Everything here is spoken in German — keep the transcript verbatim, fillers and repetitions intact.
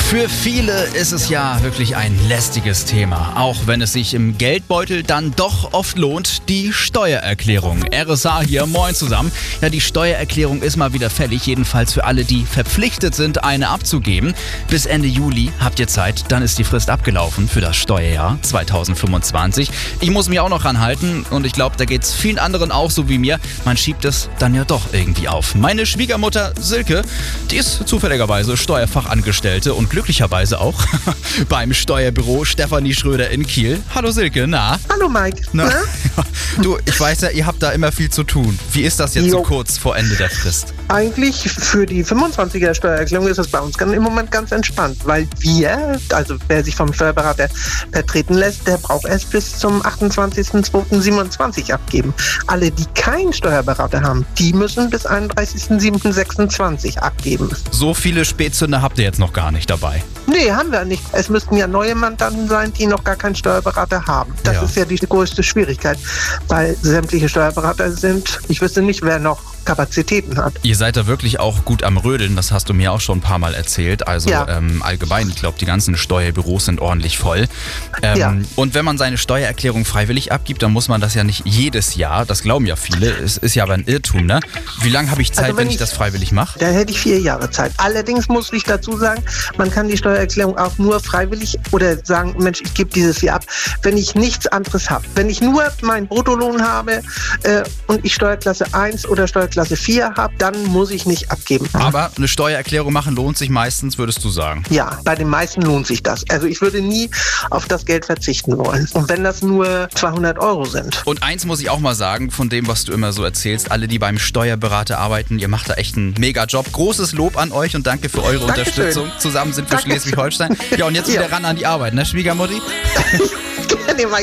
Für viele ist es ja wirklich ein lästiges Thema, auch wenn es sich im Geldbeutel dann doch oft lohnt, die Steuererklärung. R S A hier, moin zusammen. Ja, die Steuererklärung ist mal wieder fällig, jedenfalls für alle, die verpflichtet sind, eine abzugeben. Bis Ende Juli habt ihr Zeit, dann ist die Frist abgelaufen für das Steuerjahr zweitausendfünfundzwanzig. Ich muss mich auch noch ranhalten und ich glaube, da geht es vielen anderen auch so wie mir. Man schiebt es dann ja doch irgendwie auf. Meine Schwiegermutter Silke, die ist zufälligerweise Steuerfachangestellte und glücklicherweise auch beim Steuerbüro Stefanie Schröder in Kiel. Hallo Silke, na? Hallo Mike. Na? Du, ich weiß ja, ihr habt da immer viel zu tun. Wie ist das jetzt Jo. so kurz vor Ende der Frist? Eigentlich für die fünfundzwanziger Steuererklärung ist es bei uns im Moment ganz entspannt, weil wir, also wer sich vom Steuerberater vertreten lässt, der braucht erst bis zum achtundzwanzigsten zweiten siebenundzwanzig abgeben. Alle, die keinen Steuerberater haben, die müssen bis einunddreißigsten siebten sechsundzwanzig abgeben. So viele Spätzünder habt ihr jetzt noch gar nicht dabei. Nee, haben wir nicht. Es müssten ja neue Mandanten sein, die noch gar keinen Steuerberater haben. Das Ja. ist ja die größte Schwierigkeit, weil sämtliche Steuerberater sind, ich wüsste nicht, wer noch Kapazitäten hat. Ihr seid da wirklich auch gut am Rödeln, das hast du mir auch schon ein paar Mal erzählt. Also Ja. ähm, allgemein, ich glaube, die ganzen Steuerbüros sind ordentlich voll. Ähm, Ja. Und wenn man seine Steuererklärung freiwillig abgibt, dann muss man das ja nicht jedes Jahr, das glauben ja viele, es ist ja aber ein Irrtum, ne? Wie lange habe ich Zeit, Also wenn wenn ich ich- das freiwillig mache? Da hätte ich vier Jahre Zeit. Allerdings muss ich dazu sagen, man kann die Steuererklärung auch nur freiwillig oder sagen, Mensch, ich gebe dieses Jahr ab, wenn ich nichts anderes habe. Wenn ich nur meinen Bruttolohn habe äh, und ich Steuerklasse eins oder Steuerklasse vier habe, dann muss ich nicht abgeben. Aber eine Steuererklärung machen lohnt sich meistens, würdest du sagen. Ja, bei den meisten lohnt sich das. Also ich würde nie auf das Geld verzichten wollen. Und wenn das nur zweihundert Euro sind. Und eins muss ich auch mal sagen, von dem, was du immer so erzählst, alle, die beim Steuerberater arbeiten, ihr macht da echt einen Mega-Job. Großes Lob an euch und danke für eure Dankeschön. Unterstützung. Zusammen sind wir Dankeschön. Schleswig-Holstein. Ja, und jetzt Ja. wieder ran an die Arbeit, ne, Schwiegermutti? Nee, Mike,